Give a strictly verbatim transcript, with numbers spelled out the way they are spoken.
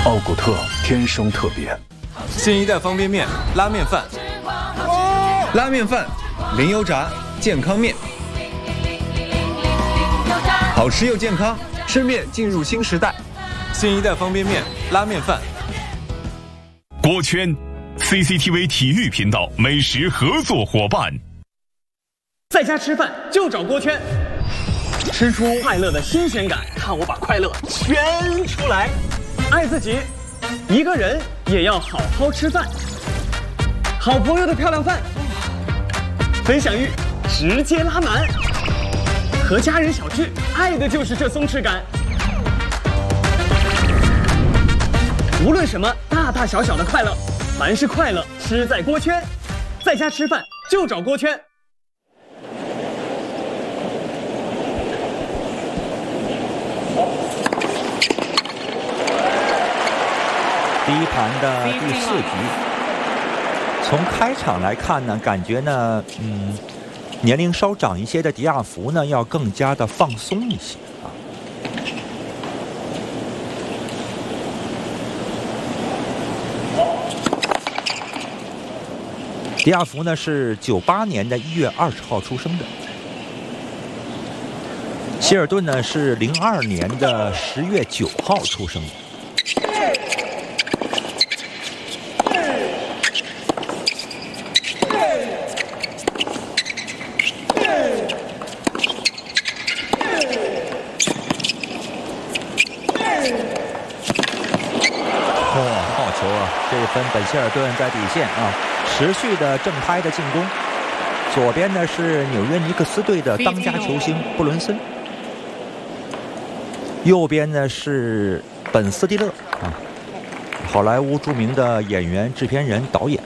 奥古特天生特别。 新一代方便面拉面饭， 拉面饭，零油炸，健康面，好吃又健康， 吃面进入新时代。新一代方便面拉面饭。 锅圈 ，C C T V 体育频道美食合作伙伴。 在家吃饭就找锅圈，吃出快乐的新鲜感，看我把快乐圈出来。爱自己，一个人也要好好吃饭。好朋友的漂亮饭，分享欲直接拉满。和家人小聚，爱的就是这松弛感。无论什么大大小小的快乐，凡是快乐吃在锅圈。在家吃饭就找锅圈。 第一盘的第四局，从开场来看呢，感觉呢，嗯，年龄稍长一些的迪亚福呢，要更加的放松一些啊。迪亚福呢是九八年的一月二十号出生的，希尔顿呢是零二年的十月九号出生的。这一分，本希尔顿在底线啊，持续的正拍的进攻。左边呢是纽约尼克斯队的当家球星布伦森，右边呢是本斯蒂勒啊，好莱坞著名的演员、制片人、导演。